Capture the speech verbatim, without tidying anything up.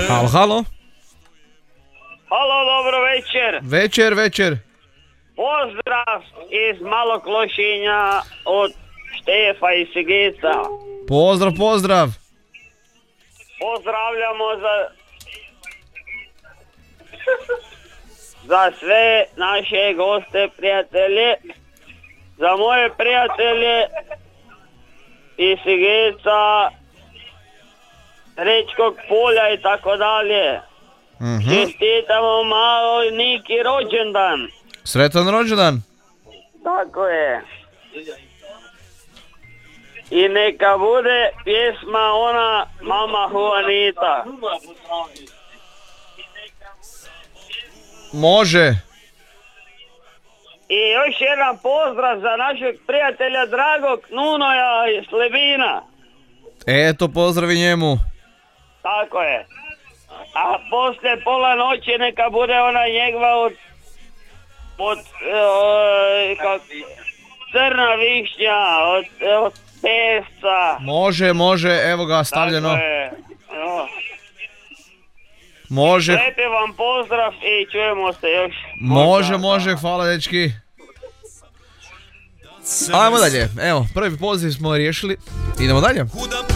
Halo, halo. Halo, dobro večer. Večer, večer. Pozdrav iz Malog Lošinja od Štefa i Sigeca. Pozdrav, pozdrav. Pozdravljamo za za sve naše goste, prijatelje, za moje prijatelje iz Sigeca, Rečkog polja i tako dalje. Mhm. Čestitamo malo Niki rođendan. Sretan rođendan. Tako je. I neka bude pjesma ona Mama Juanita. Može. I još jedan pozdrav za našeg prijatelja dragog Nunoja iz Slebina. Eto, pozdravi njemu. Tako je. A poslije pola noći neka bude ona njegova od, od e, kak, crna višnja, od, od pesca. Može, može, evo ga stavljeno. Tako je. No. Može. Lijepi vam pozdrav i čujemo se još. Može, možda. može, hvala dečki. Ajmo dalje, evo, prvi poziv smo riješili. Idemo dalje.